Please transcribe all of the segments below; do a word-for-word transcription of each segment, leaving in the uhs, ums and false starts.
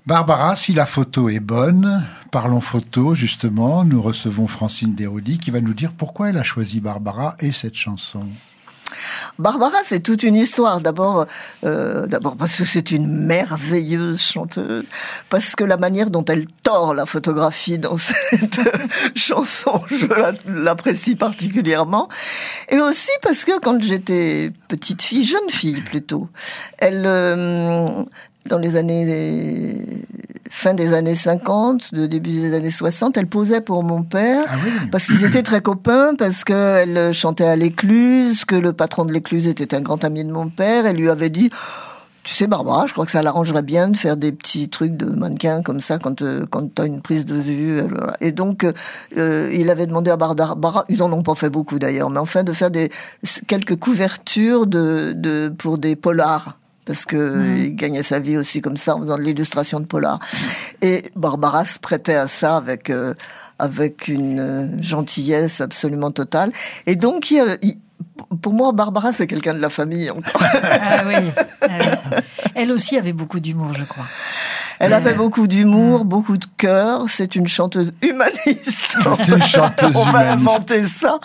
Barbara, si la photo est bonne, parlons photo justement, nous recevons Francine Desroudy qui va nous dire pourquoi elle a choisi Barbara et cette chanson. Barbara, c'est toute une histoire. D'abord, euh, d'abord parce que c'est une merveilleuse chanteuse, parce que la manière dont elle tord la photographie dans cette chanson, je l'apprécie particulièrement. Et aussi parce que quand j'étais petite fille, jeune fille plutôt, elle, euh, dans les années fin des années cinquante, le début des années soixante, elle posait pour mon père, ah oui. parce qu'ils étaient très copains, parce qu'elle chantait à l'Écluse, que le patron de l'Écluse était un grand ami de mon père, elle lui avait dit... Tu sais, Barbara, je crois que ça l'arrangerait bien de faire des petits trucs de mannequin comme ça quand euh, quand t'as une prise de vue. Voilà. Et donc, euh, il avait demandé à Barbara, ils en ont pas fait beaucoup d'ailleurs, mais enfin de faire des quelques couvertures de de pour des polars. Parce que mmh. il gagnait sa vie aussi comme ça en faisant de l'illustration de polar. Et Barbara se prêtait à ça avec euh, avec une gentillesse absolument totale. Et donc il, il, pour moi, Barbara, c'est quelqu'un de la famille encore. Ah oui. Ah oui. Elle aussi avait beaucoup d'humour, je crois. Elle avait beaucoup d'humour, beaucoup de cœur. C'est une chanteuse humaniste. C'est une chanteuse On humaniste. va inventer ça.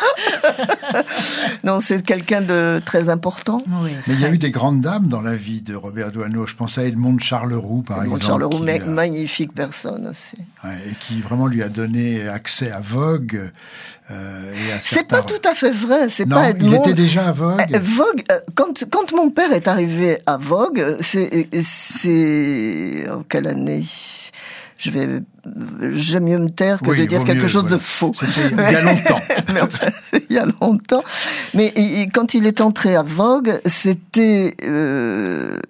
Non, c'est quelqu'un de très important. Oui, Mais il y a eu des grandes dames dans la vie de Robert Doisneau. Je pense à Edmond Charleroux, par Edmond exemple. Charleroux, qui, ma- magnifique personne aussi. Ouais, et qui vraiment lui a donné accès à Vogue. Euh, et à C'est certains... pas tout à fait vrai. C'est non, pas il Edmond. était déjà à Vogue. Euh, Vogue. euh, Quand quand mon père est arrivé à Vogue, c'est c'est oh, quelle année? Je vais, j'aime mieux me taire que oui, de dire quelque mieux, chose voilà. de faux. C'était il y a longtemps. Mais enfin, il y a longtemps. Mais et, et quand il est entré à Vogue, c'était euh,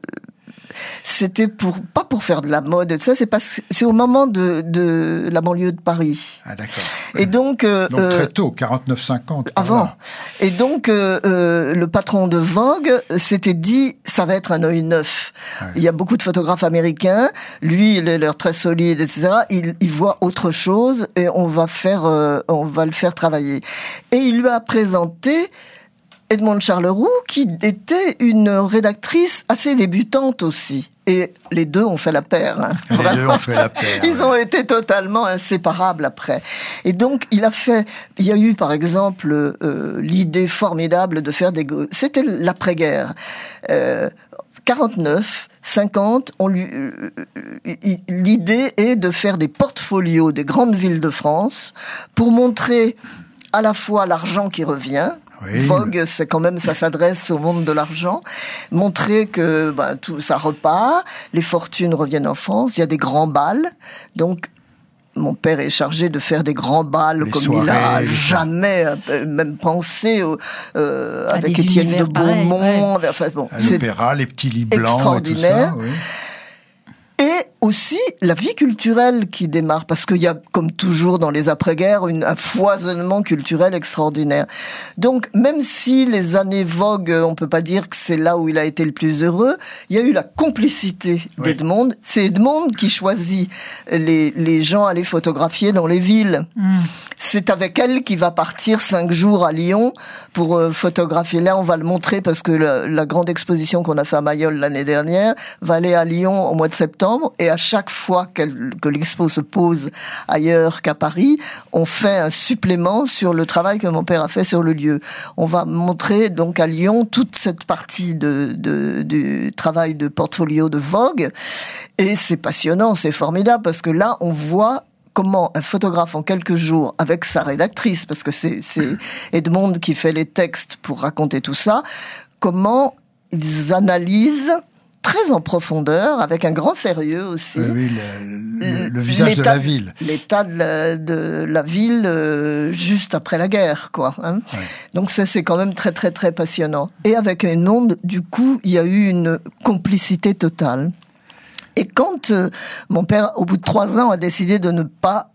c'était pour pas pour faire de la mode et tout ça, c'est parce c'est au moment de de la banlieue de Paris. Ah d'accord. Et donc euh, donc très tôt, quarante-neuf cinquante. Avant. Et donc euh, euh, le patron de Vogue s'était dit ça va être un œil neuf. Ouais. Il y a beaucoup de photographes américains, lui il est l'air très solide et cetera. Il, il voit autre chose et on va faire euh, on va le faire travailler. Et il lui a présenté Edmond Charleroux, qui était une rédactrice assez débutante aussi. Et les deux ont fait la paire. Hein. Les Vraiment. deux ont fait la paire. Ils ouais. ont été totalement inséparables après. Et donc, il a fait... Il y a eu, par exemple, euh, l'idée formidable de faire des... C'était l'après-guerre. Euh, quarante-neuf, cinquante, on lui, euh, l'idée est de faire des portfolios des grandes villes de France pour montrer à la fois l'argent qui revient. Oui, Vogue, mais... c'est quand même, ça s'adresse au monde de l'argent. Montrer que bah, tout ça repart, les fortunes reviennent en France, il y a des grands bals. Donc, mon père est chargé de faire des grands bals les comme soirées, il a jamais euh, même pensé euh, avec Étienne de Beaumont. Ouais. Enfin, bon, à l'opéra, les petits lits blancs extraordinaire. Et tout ça, oui. Et aussi la vie culturelle qui démarre, parce qu'il y a, comme toujours dans les après-guerres, une, un foisonnement culturel extraordinaire. Donc, même si les années Vogue, on peut pas dire que c'est là où il a été le plus heureux, il y a eu la complicité oui. d'Edmond. C'est Edmond qui choisit les, les gens à les photographier dans les villes. Mm. C'est avec elle qu'il va partir cinq jours à Lyon pour euh, photographier. Là, on va le montrer parce que la, la grande exposition qu'on a fait à Mayol l'année dernière va aller à Lyon au mois de septembre. Et à chaque fois qu'elle, que l'expo se pose ailleurs qu'à Paris, on fait un supplément sur le travail que mon père a fait sur le lieu. On va montrer donc à Lyon toute cette partie de, de, du travail de portfolio de Vogue. Et c'est passionnant, c'est formidable parce que là, on voit comment un photographe en quelques jours, avec sa rédactrice, parce que c'est, c'est Edmond qui fait les textes pour raconter tout ça, comment ils analysent très en profondeur, avec un grand sérieux aussi. Oui, oui le, le, le visage de la ville. L'état de la, de la ville euh, juste après la guerre, quoi. Hein. Ouais. Donc ça, c'est quand même très, très, très passionnant. Et avec Edmond, du coup, il y a eu une complicité totale. Et quand euh, mon père, au bout de trois ans, a décidé de ne pas